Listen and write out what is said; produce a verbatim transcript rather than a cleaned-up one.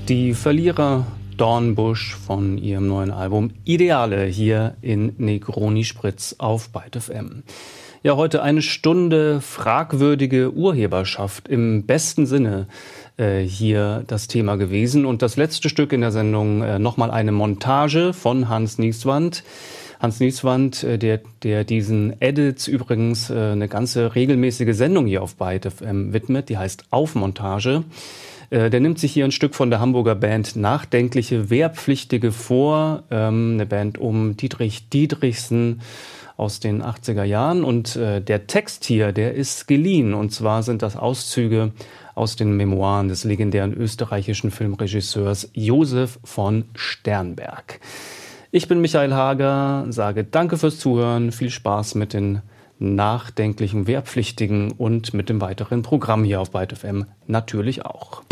Die Verlierer Dornbusch von ihrem neuen Album Ideale hier in Negroni Spritz auf Byte F M. Ja, heute eine Stunde fragwürdige Urheberschaft im besten Sinne äh, hier das Thema gewesen. Und das letzte Stück in der Sendung äh, nochmal eine Montage von Hans Nieswand. Hans Nieswand, äh, der, der diesen Edits übrigens äh, eine ganze regelmäßige Sendung hier auf Byte F M widmet, die heißt Aufmontage. Der nimmt sich hier ein Stück von der Hamburger Band Nachdenkliche Wehrpflichtige vor, ähm, eine Band um Dietrich Dietrichsen aus den achtziger Jahren. Und äh, der Text hier, der ist geliehen. Und zwar sind das Auszüge aus den Memoiren des legendären österreichischen Filmregisseurs Josef von Sternberg. Ich bin Michael Hager, sage danke fürs Zuhören, viel Spaß mit den nachdenklichen Wehrpflichtigen und mit dem weiteren Programm hier auf Byte F M natürlich auch.